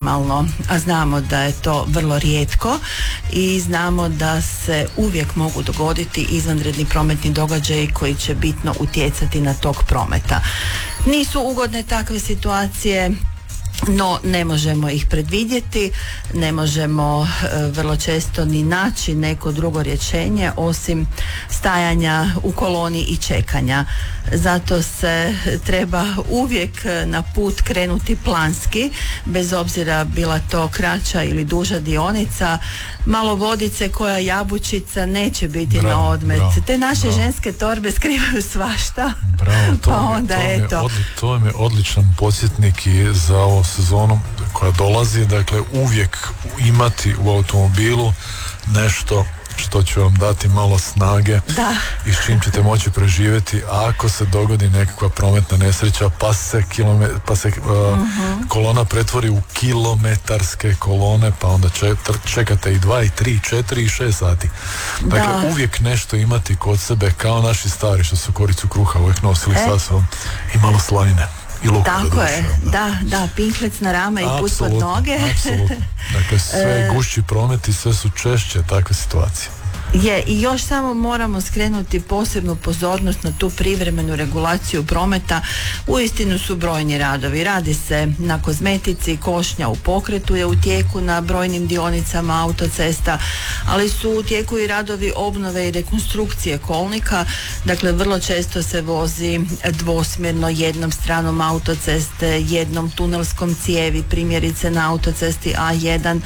maksimalno, a znamo da je to vrlo rijetko i znamo da se uvijek mogu dogoditi izvanredni prometni događaji koji će bitno utjecati na tok prometa. Nisu ugodne takve situacije, no ne možemo ih predvidjeti, ne možemo vrlo često ni naći neko drugo rješenje osim stajanja u koloni i čekanja. Zato se treba uvijek na put krenuti planski, bez obzira bila to kraća ili duža dionica. Malo vodice koja jabučica neće biti na odmet. Te naše ženske torbe skrivaju svašta. To je odličan podsjetnik i za ovu sezonu koja dolazi. Dakle, uvijek imati u automobilu nešto što će vam dati malo snage i s čim ćete moći preživjeti ako se dogodi nekakva prometna nesreća pa se kolona pretvori u kilometarske kolone, pa onda čekate i 2, i 3, i 4, i 6 sati. Dakle, uvijek nešto imati kod sebe, kao naši stari što su koricu kruha uvijek nosili sa sobom i malo slanine. Tako je, da, pinklec na rama i put pod noge. Apsolutno. Dakle, sve gušći promet i sve su češće takve situacije. I još samo moramo skrenuti posebnu pozornost na tu privremenu regulaciju prometa. Uistinu su brojni radovi. Radi se na kozmetici, košnja u pokretu je u tijeku na brojnim dionicama autocesta, ali su u tijeku i radovi obnove i rekonstrukcije kolnika. Dakle, vrlo često se vozi dvosmjerno jednom stranom autoceste, jednom tunelskom cijevi, primjerice na autocesti A1.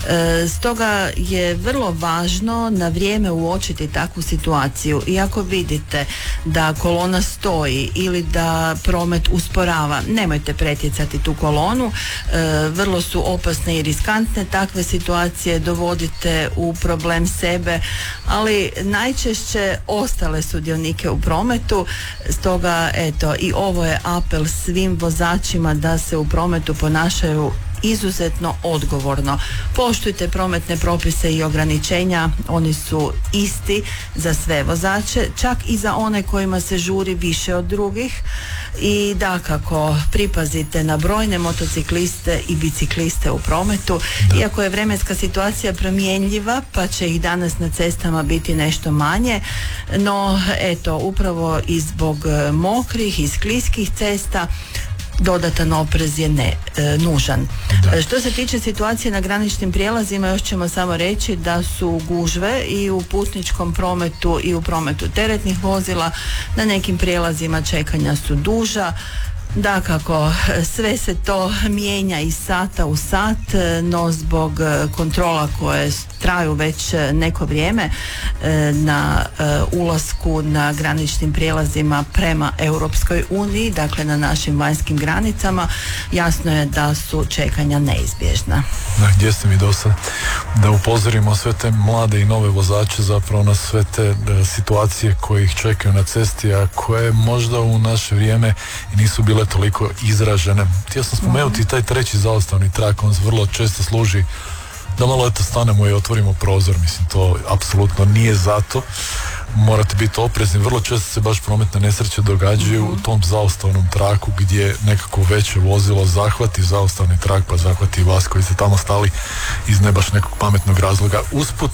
Stoga je vrlo važno na vrijeme uočiti takvu situaciju. I ako vidite da kolona stoji ili da promet usporava, nemojte pretjecati tu kolonu. Vrlo su opasne i riskantne takve situacije, dovodite u problem sebe, ali najčešće ostale sudionike u prometu. Stoga, eto, i ovo je apel svim vozačima da se u prometu ponašaju izuzetno odgovorno. Poštujte prometne propise i ograničenja, oni su isti za sve vozače, čak i za one kojima se žuri više od drugih. I dakako, pripazite na brojne motocikliste i bicikliste u prometu. Iako je vremenska situacija promjenljiva, pa će ih danas na cestama biti nešto manje, no eto, upravo i zbog mokrih i skliskih cesta dodatan oprez je nužan. Što se tiče situacije na graničnim prijelazima, još ćemo samo reći da su gužve i u putničkom prometu i u prometu teretnih vozila. Na nekim prijelazima čekanja su duža. Dakako, sve se to mijenja iz sata u sat, no zbog kontrola koje traju već neko vrijeme na ulasku na graničnim prijelazima prema Europskoj uniji, dakle na našim vanjskim granicama, jasno je da su čekanja neizbježna. Gdje ste mi dosad? Da upozorimo sve te mlade i nove vozače zapravo na sve te situacije koje ih čekaju na cesti, a koje možda u naše vrijeme nisu bile toliko izražene. Htio sam spomenuti taj treći zaustavni trak, on vrlo često služi da malo stanemo i otvorimo prozor. Mislim, to apsolutno nije zato. Morate biti oprezni. Vrlo često se baš prometne nesreće događaju u tom zaustavnom traku gdje nekako veće vozilo zahvati zaustavni trak, pa zahvati vas koji ste tamo stali iz ne baš nekog pametnog razloga. Usput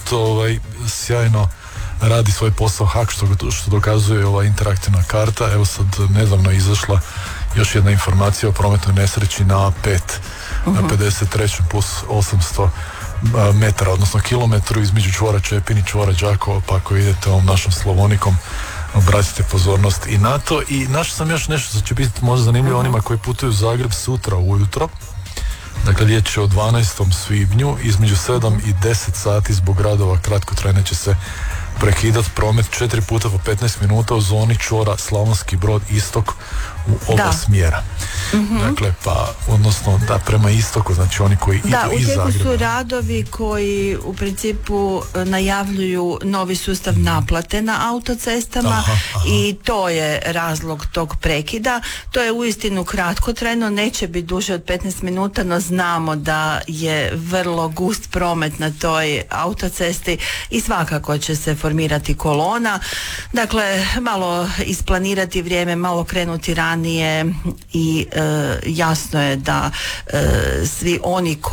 sjajno radi svoj posao HAK, što dokazuje ova interaktivna karta. Evo sad nedavno je izašla još jedna informacija o prometnoj nesreći na A5, na 53. plus 800 metara, odnosno kilometru između čvora Čepin i čvora Đakovo, pa ako idete ovom našom Slavonikom, obratite pozornost i na to. I našao sam još nešto što će biti možda zanimljivo onima koji putuju u Zagreb sutra ujutro. Dakle, riječ je o 12. svibnju, između 7 i 10 sati zbog radova kratkotrajne će se prekidat promet 4 puta po 15 minuta u zoni čvora Slavonski Brod istok u oba smjera. Dakle, odnosno prema istoku, znači oni koji idu iz Zagreba. U tijeku su radovi koji u principu najavljuju novi sustav naplate na autocestama i to je razlog tog prekida. To je uistinu kratkotrajno, neće biti duže od 15 minuta, no znamo da je vrlo gust promet na toj autocesti i svakako će se formirati kolona. Dakle, malo isplanirati vrijeme, malo krenuti ranije i jasno je da svi oni